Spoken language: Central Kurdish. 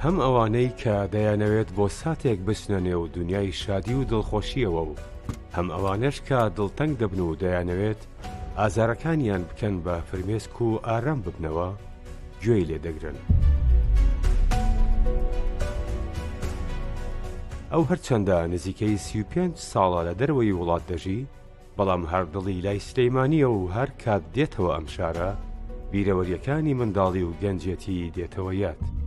هەم ئەوانەی کە دەیانەوێت بۆ ساتێک بچنە نێو دنیای شادی و دڵخۆشیەوە و هەم ئەوانەش کە دڵتەنگ دەبن و دەیانەوێت ئازارەکانیان بکەن بە فرمێسک و ئارام ببنەوە گوێی لێ دەگرن. ئەو هەرچەندە نزیکەی 35 ساڵە لە دەروەی وڵات دەژی، بەڵام هەردڵی لای سلەیمانیە و هەر کات دێتەوە ئەم شارە بیرەوەریەکانی منداڵی و گەنجێتی دێتەوە یاد.